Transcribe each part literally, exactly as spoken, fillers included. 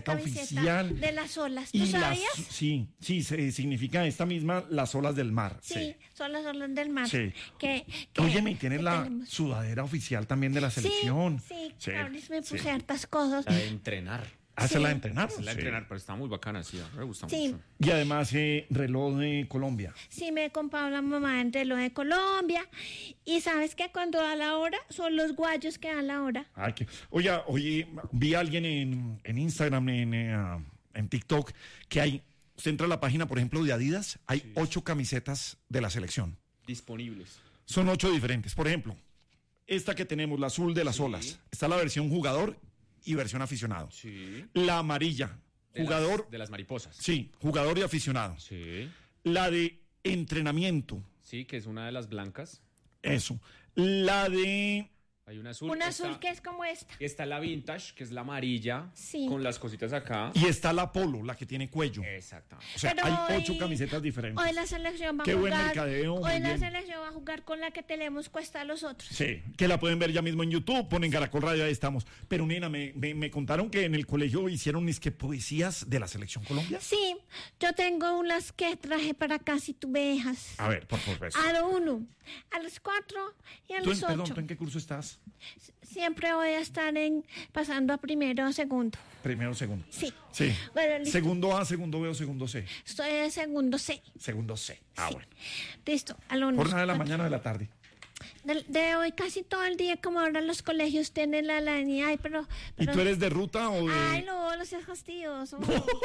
camiseta, camiseta oficial. de las olas. ¿Tú Y sabías? las, sí, sí, se, significa esta misma, las olas del mar. Sí, Sí. son las olas del mar. Sí. Que, que, Óyeme, tienes que la tenemos. sudadera oficial también de la selección. Sí, sí, Sí, claro, me puse sí. hartas cosas. La de entrenar. Hazla Sí. entrenar. Es la de Sí. entrenar, pero está muy bacana, sí, me gusta Sí. mucho. Y además, eh, reloj de Colombia. Sí, me he comprado la mamá entre lo de Colombia. Y sabes que cuando da la hora, son los guayos que dan la hora. Ay, que, oye, oye, vi a alguien en, en Instagram, en, eh, ah, en TikTok, que hay, usted entra a la página, por ejemplo, de Adidas, hay Sí. ocho camisetas de la selección. Disponibles. Son ocho diferentes. Por ejemplo, esta que tenemos, la azul de las Sí. olas, está la versión jugador y versión aficionado. Sí. La amarilla, De jugador, Las, de las mariposas. sí, jugador y aficionado. Sí. La de entrenamiento, Sí, que es una de las blancas. eso. La de... Hay una azul. Una está- azul que es como esta. Está la vintage, que es la amarilla. Sí. Con las cositas acá. Y está la polo, la que tiene cuello. Exactamente. O sea, Pero hay hoy- ocho camisetas diferentes. Hoy la selección va Qué a buen jugar. mercadeo, muy hoy la bien. selección va a jugar con la que tenemos cuesta a los otros. Sí, que la pueden ver ya mismo en YouTube, ponen Caracol Radio, ahí estamos. Pero Nina, me, me, me contaron que en el colegio hicieron es que poesías de la Selección Colombia. Sí, yo tengo unas que traje para acá si tú me dejas. A ver, por favor. A lo uno, a los cuatro y a ¿Tú en, los perdón, ocho. ¿tú en qué curso estás? Siempre voy a estar en pasando a primero o segundo. Primero, segundo. Sí. Sí. Bueno, listo. Segundo A, segundo B o segundo C. Estoy en segundo C. Segundo C. Ah, Sí. bueno. Listo, al uno. Jornada de la mañana o de la tarde. De, de hoy casi todo el día, como ahora los colegios tienen la línea. Ay, pero, ¿Y pero- tú eres de ruta o de...? Ay, no, no seas fastidioso.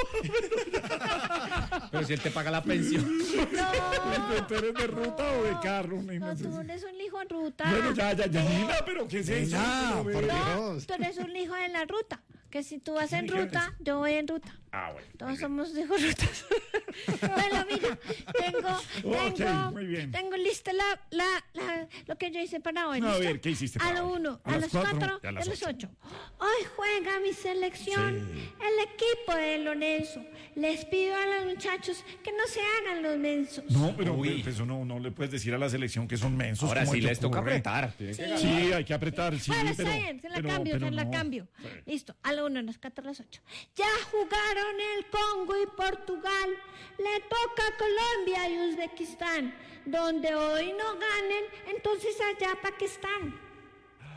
Pero si él te paga la pensión. No. ¿Tú eres de ruta o de carro? Nina? No, tú eres un hijo en ruta. Bueno, ya, ya, ya, Nina, pero ¿qué es eso? Nina, No, por ve. No, Dios. tú eres un hijo de la ruta. Que si tú vas en ¿Qué quieres? ruta, yo voy en ruta. Ah, bueno. Todos somos hijos rutas. Bueno, mira, tengo, Ok, tengo, muy bien. tengo lista la, la, la- lo que yo hice para hoy. No, a ¿listo? ver, ¿qué hiciste A para lo hoy? uno, A a, las los cuatro cuatro y a y a las los ocho. ocho. Hoy juega mi selección, Sí. el equipo de Lorenzo. Les pido a los muchachos que no se hagan los mensos. No, pero Uy. pues, eso no, no le puedes decir a la selección que son mensos. Ahora ¿cómo sí te les toca ocurre? apretar. Tienen que Sí. ganar. Sí, hay que apretar, sí, Bueno, pero... está bien, se la pero- cambio, pero se la no. cambio. Sí. Listo, a la uno, a las cuatro, a las ocho. Ya jugaron el Congo y Portugal. Le toca a Colombia y Uzbekistán. Donde hoy no ganen, entonces allá Pakistán.